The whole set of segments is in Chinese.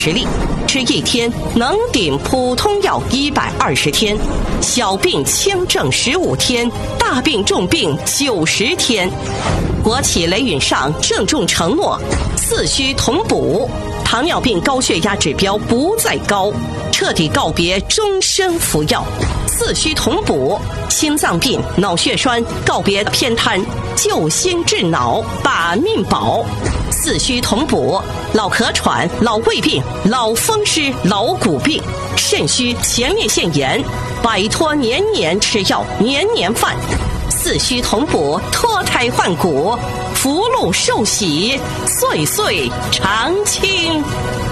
实力，吃1天能顶普通药120天，小病轻症15天，大病重病90天。国企雷允上郑重承诺，四需同补，糖尿病高血压指标不再高，彻底告别终身服药。四需同补，心脏病、脑血栓告别偏瘫，救心治脑，把命保。四需同补，老咳喘、老胃病、老风湿、老骨病，肾虚前列腺炎，摆脱年年吃药、年年犯。四需同补，脱胎换骨，福禄寿喜，岁岁常青。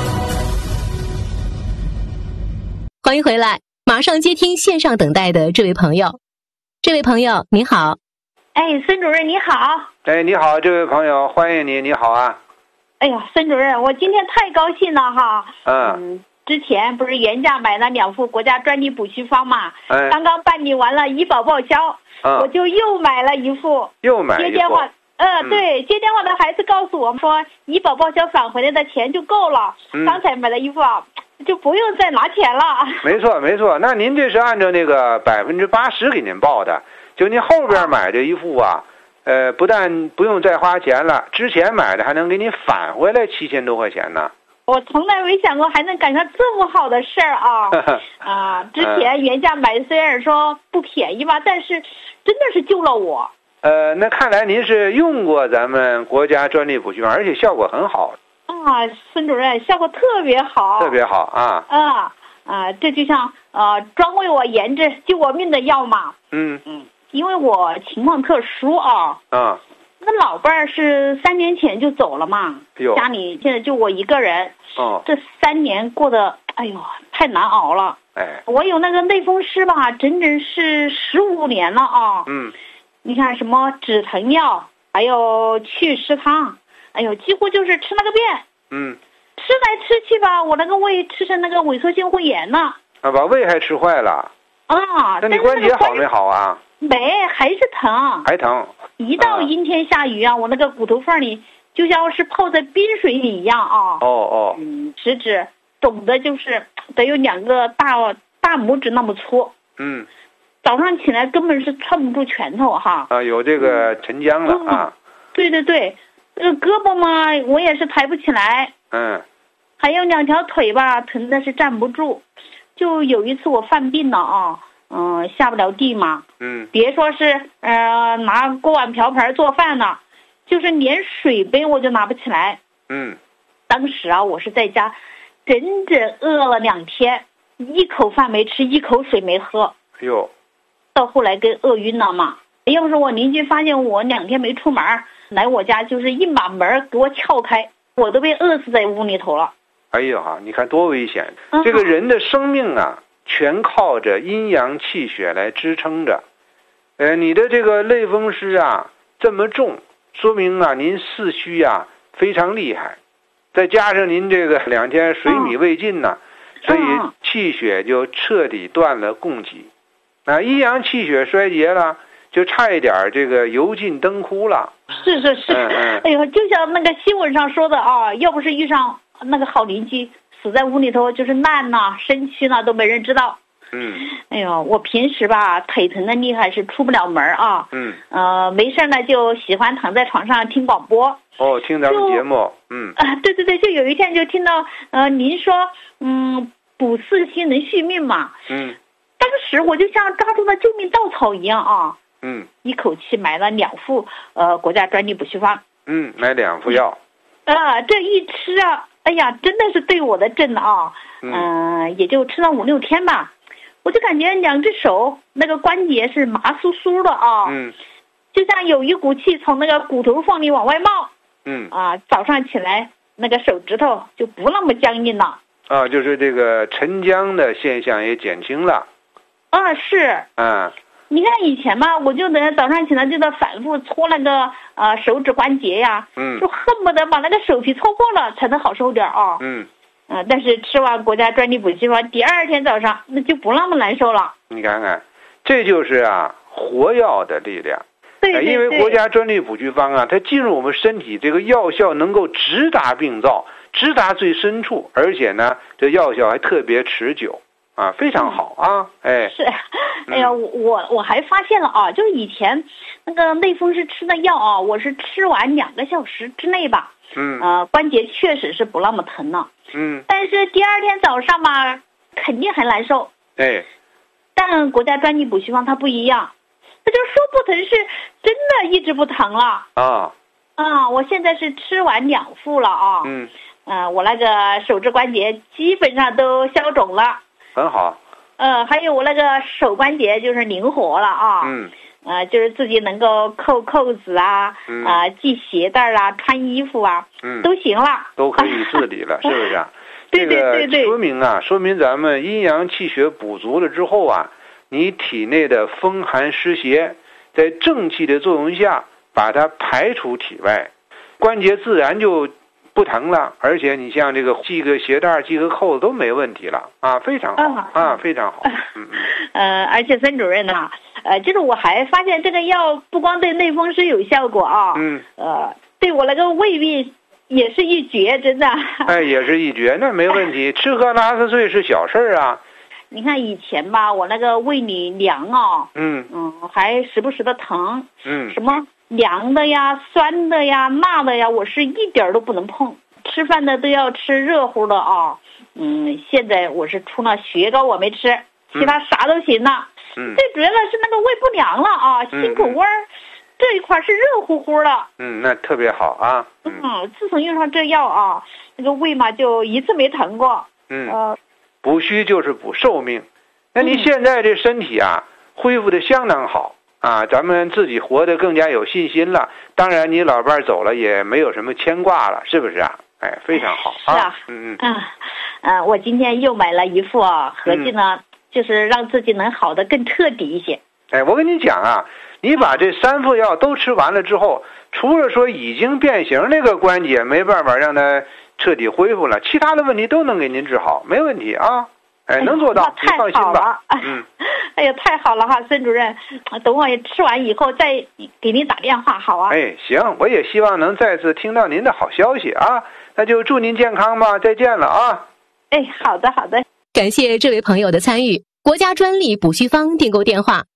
欢迎回来，马上接听线上等待的这位朋友。这位朋友您好。 哎，孙主任你好。 哎，你好，这位朋友，欢迎你，你好啊。 哎呀，孙主任，我今天太高兴了哈。之前不是原价买了2副国家专利补虚方嘛，刚刚办理完了医保报销，我就又买了1副。 又买一副。 接电话，对，接电话的孩子告诉我说，医保报销返回来的钱就够了，刚才买了1副啊，就不用再拿钱了。 没错没错，那您这是按照那个80%给您报的，就您后边买这1副啊，不但不用再花钱了，之前买的还能给你返回来7000多块钱呢。 我从来没想过还能赶上这么好的事儿啊！之前原价买虽然说不便宜吧，但是真的是救了我。 那看来您是用过咱们国家专利补虚方，而且效果很好。 孙主任，效果特别好。特别好啊！ 这就像专为我研制救我命的药嘛。因为我情况特殊那老伴儿是3年前就走了嘛，家里现在就我一个人。这3年过得，哎呦，太难熬了。我有那个类风湿吧，整整是15年了啊。你看什么止疼药，还有祛湿汤，哎呦，几乎就是吃那个遍。吃来吃去吧，我那个胃吃成那个萎缩性胃炎了。 把胃还吃坏了。那你关节好没好啊？ 没，还是疼。 还疼。 一到阴天下雨啊，我那个骨头缝里就像是泡在冰水里一样啊。食指肿的就是得有2个大拇指那么粗。早上起来根本是攥不住拳头哈。 有这个沉僵了啊。 对，这个胳膊嘛，我也是抬不起来。还有2条腿吧，疼的是站不住。就有一次我犯病了下不了地嘛。别说是拿锅碗瓢盆做饭了，就是连水杯我就拿不起来。当时我是在家整整饿了2天，一口饭没吃，一口水没喝。到后来跟饿晕了嘛。要是我邻居发现我2天没出门，来我家就是硬把门给我撬开，我都被饿死在屋里头了。 哎呦你看多危险！这个人的生命全靠着阴阳气血来支撑着。你的这个类风湿这么重，说明您四虚非常厉害，再加上您这个2天水米未进所以气血就彻底断了供给。阴阳气血衰竭了，就差一点这个油尽灯枯了。 是。哎呦，就像那个新闻上说的要不是遇上那个好邻居，死在屋里头就是烂身躯都没人知道。哎呦，我平时吧腿疼的厉害，是出不了门没事呢就喜欢躺在床上听广播。 听咱们节目。 对，就有一天就听到您说补四虚能续命嘛。当时我就像抓住了救命稻草一样一口气买了2副国家专利补虚方。 买2副药。 这一吃哎呀，真的是对我的症也就吃了5、6天吧。我就感觉2只手那个关节是麻酥酥的就像有一股气从那个骨头缝里往外冒。早上起来那个手指头就不那么僵硬了。 就是这个沉僵的现象也减轻了。 是。你看以前嘛，我就得早上起来就得反复搓那个手指关节呀，就恨不得把那个手皮搓破了才能好受点但是吃完国家专利补虚方，第2天早上那就不那么难受了。 你看看，这就是活药的力量。 对， 因为国家专利补虚方它进入我们身体，这个药效能够直达病灶， 直达最深处，而且呢，这药效还特别持久啊，非常好啊！哎， 是，哎呀，我还发现了啊，就是以前那个类风湿吃的药啊，我是吃完2个小时之内吧，关节确实是不那么疼了，但是第二天早上吧，肯定很难受， 哎， 但国家专利补虚方它不一样，它就说不疼是真的一直不疼了我现在是吃完2副了啊，我那个手指关节基本上都消肿了， 很好， 还有我那个手关节就是灵活了啊，就是自己能够扣扣子啊，系鞋带啊，穿衣服啊，都行了， 都可以自理了，是不是啊？ 对， 说明咱们阴阳气血补足了之后啊，你体内的风寒湿邪在正气的作用下，把它排除体外，关节自然就不疼了，而且你像这个系个鞋带、系个扣子都没问题了啊，非常好非常好。 而且孙主任呐，就是我还发现这个药不光对类风湿有效果啊，对我那个胃病也是一绝，真的。 哎，也是一绝，那没问题，吃喝拉撒睡是小事啊。 你看以前吧，我那个胃里凉还时不时的疼，什么凉的呀、酸的呀、辣的呀，我是一点都不能碰。吃饭的都要吃热乎的啊。现在我是除了雪糕我没吃，其他啥都行了。最主要的是那个胃不凉了啊，心口窝这一块是热乎乎的。 那特别好啊。 自从用上这药啊，那个胃嘛就一次没疼过。 补虚就是补寿命，那你现在这身体啊，恢复的相当好啊，咱们自己活得更加有信心了。当然，你老伴儿走了也没有什么牵挂了，是不是啊？哎，非常好啊。 我今天又买了一副合计呢，就是让自己能好得更彻底一些。 哎，我跟你讲啊，你把这3副药都吃完了之后，除了说已经变形那个关节没办法让它彻底恢复了，其他的问题都能给您治好，没问题啊。哎，能做到，你放心吧。 哎呀，太好了哈，孙主任，等我吃完以后再给您打电话，好啊。 哎，行，我也希望能再次听到您的好消息啊，那就祝您健康吧，再见了啊。 哎，好的。 感谢这位朋友的参与。国家专利补虚方订购电话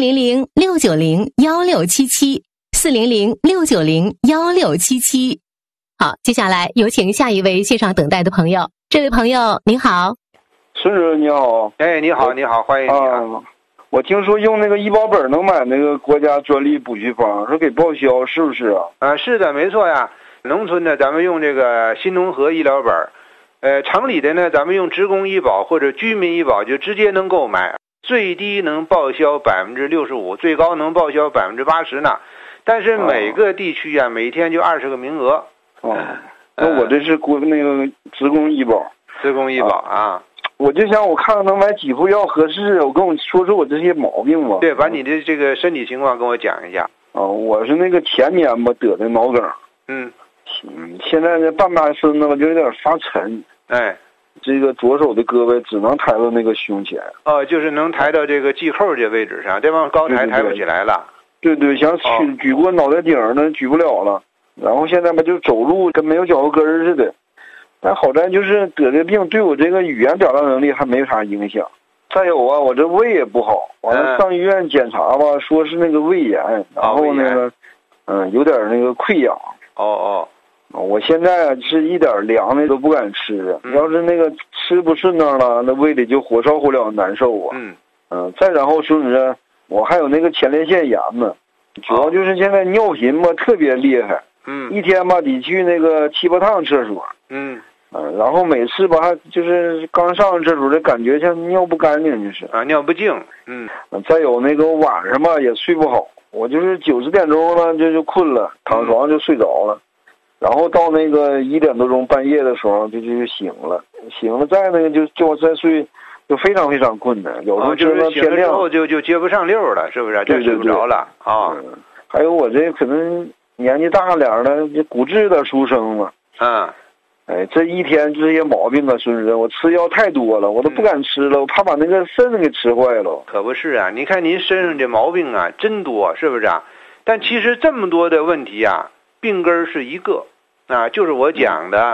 ：400-690-1677，400-690-1677。好，接下来有请下一位线上等待的朋友。这位朋友您好。 孙主任你好。 哎，你好，欢迎你啊。 我听说用那个医保本能买那个国家专利补虚方，说给报销，是不是啊？ 是的，没错呀。农村的咱们用这个新农合医疗本，城里的呢咱们用职工医保或者居民医保就直接能购买，最低能报销65%，最高能报销80%呢。但是每个地区啊，每天就20个名额。 那我这是那个职工医保。 职工医保啊。 我就想我看看能买几副药合适，我跟我说说我这些毛病吧。 对，把你的这个身体情况跟我讲一下。 我是那个前年吧得的脑梗。现在这半边身子吧就有点发沉。哎，这个左手的胳膊只能抬到那个胸前。 就是能抬到这个系扣这位置上，这往高抬不起来了。 对，想举过脑袋顶呢，举不了了。然后现在吧就走路跟没有脚后跟似的。但好在就是得这病对我这个语言表达能力还没啥影响。再有啊，我这胃也不好，完了上医院检查吧，说是那个胃炎，然后那个有点那个溃疡。我现在啊是一点凉的都不敢吃，要是那个吃不顺当了，那胃里就火烧火燎难受啊。再然后孙主任，我还有那个前列腺炎呢，主要就是现在尿频吧特别厉害。一天吧得去那个7、8趟厕所。然后每次吧就是刚上厕所的感觉像尿不干净，就是尿不净。 再有那个晚上吧也睡不好，我就是9、10点钟了就困了，躺床就睡着了，然后到那个1点多钟半夜的时候就醒了，再那个就我再睡就非常非常困难，有时候就是天亮之后就接不上溜了，是不是？就睡不着了啊。 还有我这可能年纪大点了，这骨质有点疏生了。这一天这些毛病啊，孙主任，我吃药太多了，我都不敢吃了，我怕把那个肾给吃坏了。 可不是啊，你看您身上这毛病啊真多，是不是啊？但其实这么多的问题啊，病根是一个就是我讲的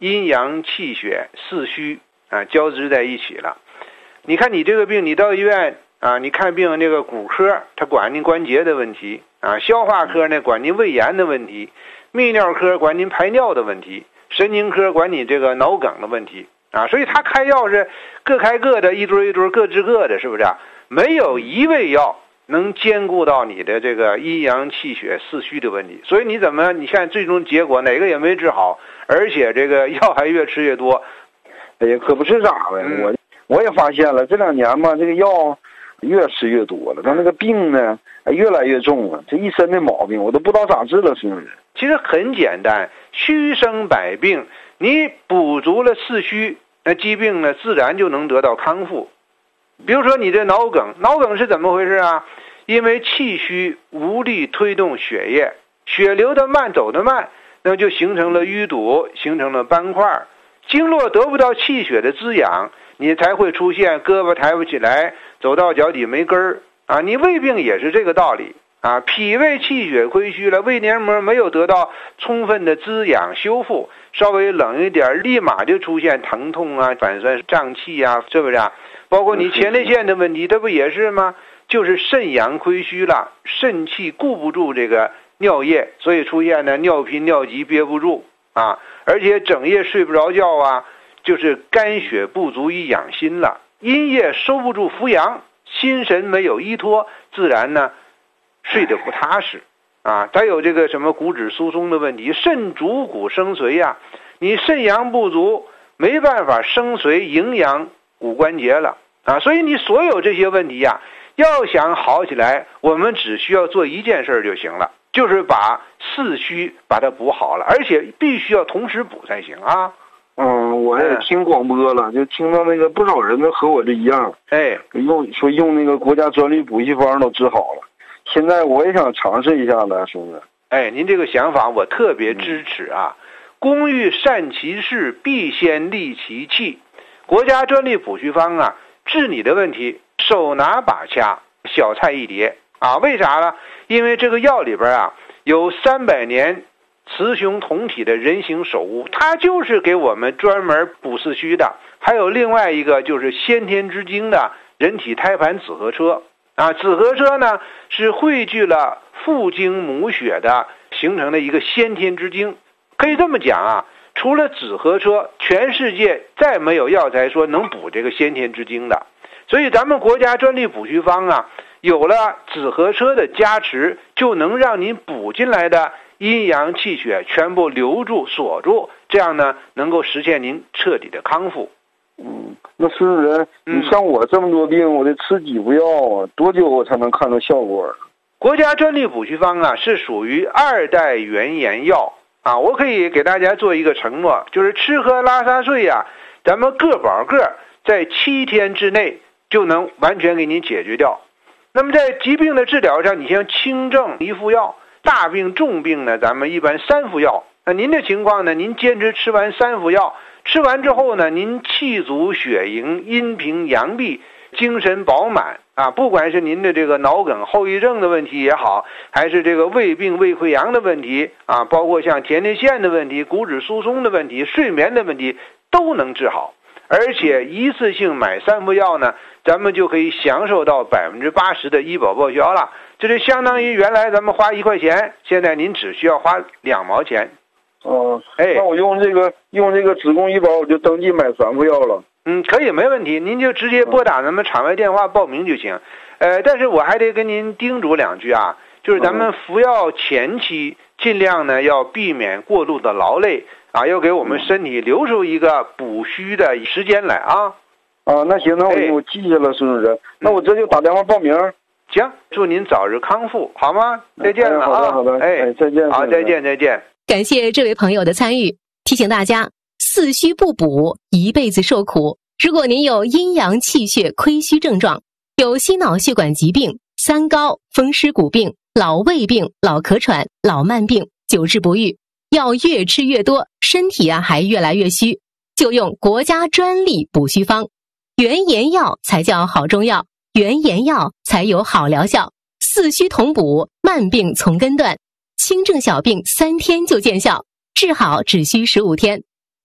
阴阳气血四虚啊交织在一起了。你看你这个病，你到医院啊，你看病那个骨科他管您关节的问题啊，消化科呢管您胃炎的问题，泌尿科管您排尿的问题，神经科管你这个脑梗的问题啊，所以他开药是各开各的，一堆一堆各治各的，是不是啊？没有一味药能兼顾到你的这个阴阳气血四虚的问题。所以你怎么你看最终结果哪个也没治好，而且这个药还越吃越多。 哎呀，可不是咋的，我也发现了，这2年嘛，这个药越吃越多了，但那个病呢越来越重了，这一身的毛病我都不知道咋治了，是不是？ 其实很简单，虚生百病，你补足了四虚，那疾病呢自然就能得到康复。比如说你这脑梗是怎么回事啊？因为气虚无力推动血液，血流得慢走得慢，那么就形成了淤堵，形成了斑块，经络得不到气血的滋养，你才会出现胳膊抬不起来，走到脚底没根儿啊。你胃病也是这个道理啊，脾胃气血亏虚了，胃黏膜没有得到充分的滋养修复，稍微冷一点立马就出现疼痛啊，反酸胀气啊，是不是啊？包括你前列腺的问题，这不也是吗？就是肾阳亏虚了，肾气固不住这个尿液，所以出现呢尿频尿急憋不住啊，而且整夜睡不着觉啊，就是肝血不足以养心了，阴液收不住扶阳，心神没有依托，自然呢睡得不踏实啊。再有这个什么骨质疏松的问题，肾主骨生髓呀，你肾阳不足，没办法生髓营养骨关节了啊。所以你所有这些问题呀，要想好起来，我们只需要做一件事就行了，就是把四虚把它补好了，而且必须要同时补才行啊。 我也听广播了，就听到那个不少人都和我这一样，用那个国家专利补气方都治好了。现在我也想尝试一下了，兄弟。 您这个想法我特别支持啊。工欲善其事，必先利其器。国家专利补虚方啊，治你的问题手拿把掐，小菜一碟啊。为啥呢？因为这个药里边啊有300年雌雄同体的人形手物，它就是给我们专门补四虚的。还有另外一个就是先天之精的人体胎盘紫河车啊，紫河车呢是汇聚了父精母血的形成的一个先天之精。可以这么讲啊，除了紫河车，全世界再没有药材说能补这个先天之精的。所以咱们国家专利补虚方啊，有了紫河车的加持，就能让您补进来的阴阳气血全部留住锁住，这样呢能够实现您彻底的康复。 那孙主任，你像我这么多病，我得吃几副药啊？多久我才能看到效果？ 国家专利补虚方啊是属于2代原研药啊，我可以给大家做一个承诺，就是吃喝拉撒睡啊，咱们个保个在7天之内就能完全给您解决掉。那么在疾病的治疗上，你像轻症1副药，大病重病呢咱们一般3副药。那您的情况呢，您坚持吃完3副药，吃完之后呢，您气足血盈，阴平阳闭，精神饱满啊。不管是您的这个脑梗后遗症的问题也好，还是这个胃病胃溃疡的问题啊，包括像前列腺的问题、骨质疏松的问题、睡眠的问题都能治好。而且一次性买3副药呢，咱们就可以享受到80%的医保报销了。这就相当于原来咱们花1块钱，现在您只需要花2毛钱。 那我用这个职工医保，我就登记买3副药了。 可以，没问题，您就直接拨打咱们场外电话报名就行。但是我还得跟您叮嘱2句啊，就是咱们服药前期尽量呢要避免过度的劳累啊，要给我们身体留出一个补虚的时间来啊。 那行，那我记下了，孙主任。那我这就打电话报名。 行，祝您早日康复，好吗？再见了啊！ 好的，再见。 好，再见。 感谢这位朋友的参与，提醒大家，四虚不补，一辈子受苦。如果您有阴阳气血亏虚症状，有心脑血管疾病、三高、风湿骨病、老胃病、老咳喘、老慢病，久治不愈，药越吃越多，身体还越来越虚，就用国家专利补虚方，原研药才叫好中药，原研药才有好疗效。四虚同补，慢病从根断，轻症小病3天就见效，治好只需15天。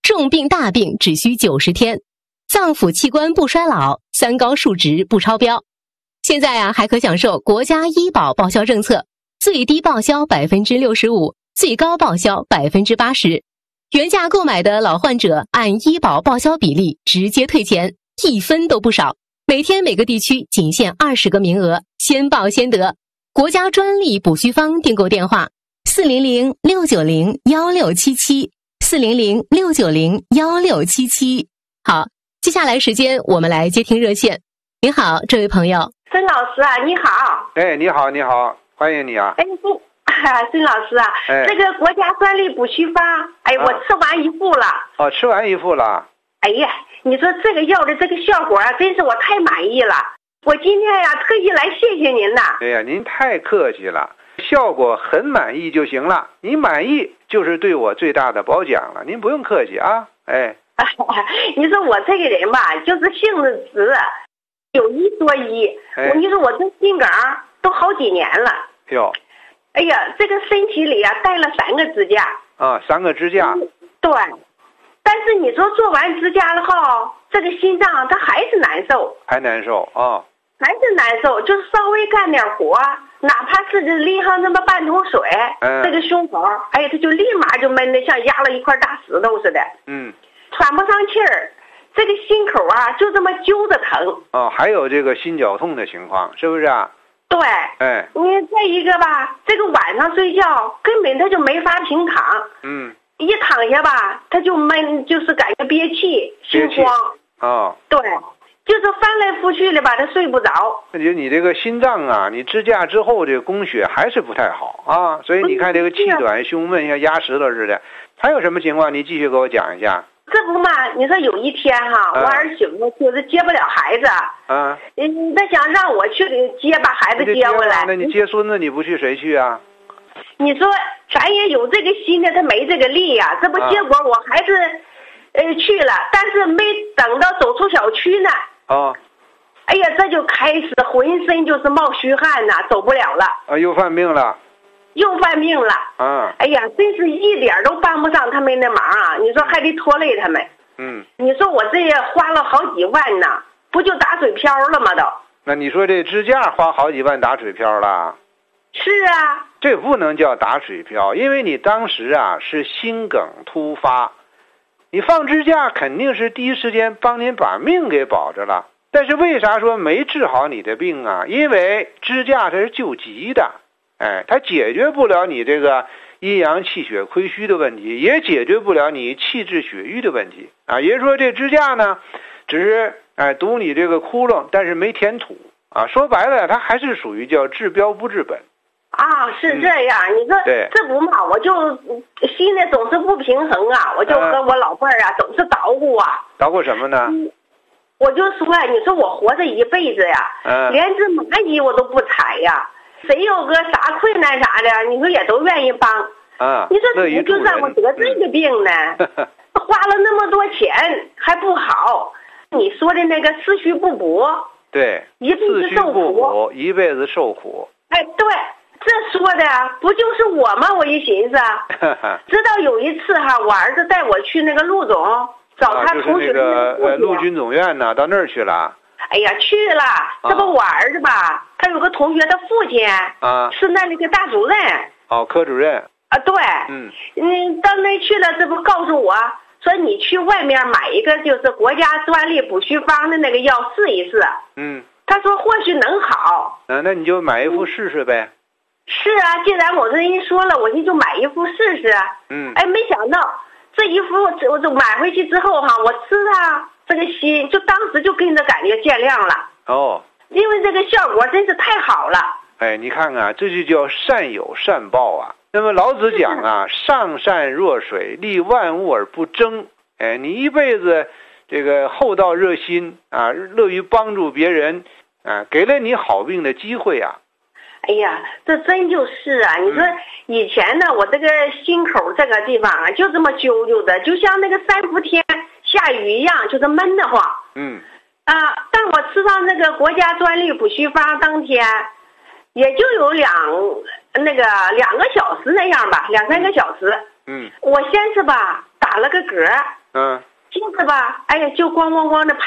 重病大病只需90天，脏腑器官不衰老，3高数值不超标。现在啊，还可享受国家医保报销政策，最低报销65%，最高报销80%。原价购买的老患者按医保报销比例直接退钱，1分都不少。每天每个地区仅限20个名额，先报先得。国家专利补虚方订购电话：400-690-1677，400-690-1677。好，接下来时间我们来接听热线。你好，这位朋友。 孙老师啊，你好。 哎，你好，你好，欢迎你啊。 哎，孙老师啊，这个国家专利补虚方，哎，我吃完一副了。 哦，吃完一副了。 哎呀，你说这个药的这个效果啊，真是我太满意了。我今天呀，特意来谢谢您呐。 哎呀，您太客气了，效果很满意就行了。您满意就是对我最大的褒奖了，您不用客气啊。哎， 你说我这个人吧，就是性子直，有一说一。你说我这心梗都好几年了。 哟。 哎呀，这个身体里啊带了3个支架。啊 ，3个支架。 对。但是你说做完支架了后，这个心脏它还是难受。还难受啊。还是难受，就是稍微干点活，哪怕是淋上那么半桶水，这个胸口，哎呀，它就立马就闷得像压了一块大石头似的。喘不上气儿，这个心口啊就这么揪着疼。哦，还有这个心绞痛的情况，是不是啊？对。哎，你再一个吧，这个晚上睡觉根本他就没法平躺。一躺下吧，他就闷，就是感觉憋气、心慌。哦。对。就是翻来覆去的吧，他睡不着。那就你这个心脏啊，你支架之后这个供血还是不太好啊，所以你看这个气短、胸闷，像压石头似的。还有什么情况？你继续给我讲一下。这不嘛，你说有一天哈，我儿媳妇就是接不了孩子，他想让我去把孩子接回来。那你接孙子你不去谁去啊？你说咱也有这个心呢，他没这个力呀。这不结果我还是去了，但是没等到走出小区呢。哎呀，这就开始浑身就是冒虚汗呐，走不了了。又犯病了。哎呀，真是一点都帮不上他们的忙啊！你说还得拖累他们。你说我这也花了好几万呢，不就打水漂了吗？都。那你说这支架花好几万打水漂了？是啊。这不能叫打水漂，因为你当时啊是心梗突发。你放支架肯定是第一时间帮您把命给保着了，但是为啥说没治好你的病啊？因为支架它是救急的，它解决不了你这个阴阳气血亏虚的问题，也解决不了你气滞血瘀的问题啊。也就是说这支架呢，只是堵你这个窟窿，但是没填土啊。说白了，它还是属于叫治标不治本。啊，是这样。你说这不嘛，我就心里总是不平衡啊，我就和我老伴儿啊总是捣鼓啊。捣鼓什么呢？我就说你说我活这一辈子呀，连只蚂蚁我都不踩呀，谁有个啥困难啥的，你说也都愿意帮。你说怎么就让我得这个病呢？花了那么多钱还不好，你说的那个思绪不补，对，一辈子受苦，一辈子受苦。哎，对。这说的不就是我吗？我一寻思，直到有一次哈，我儿子带我去那个陆总找他同学的陆军总院呢，到那儿去了。哎呀，去了，这不我儿子吧，他有个同学的父亲是那个大主任。科主任。对。到那去了，这不告诉我说你去外面买一个就是国家专利补虚方的那个药试一试。他说或许能好。那你就买一副试试呗。是啊，既然我跟人说了，我就买一副试试。没想到这一副我就买回去之后哈，我吃它这个心就当时就跟着感觉见亮了。因为这个效果真是太好了。你看看，这就叫善有善报啊。那么老子讲啊，上善若水，利万物而不争。你一辈子这个厚道热心啊，乐于帮助别人给了你好病的机会啊。哎呀，这真就是啊！你说以前呢，我这个心口这个地方啊，就这么揪揪的，就像那个三伏天下雨一样，就是闷得慌。但我吃上那个国家专利补虚方当天，也就有2个小时那样吧，2-3个小时。我先是吧打了个嗝， 镜子吧，哎呀，就咣咣咣的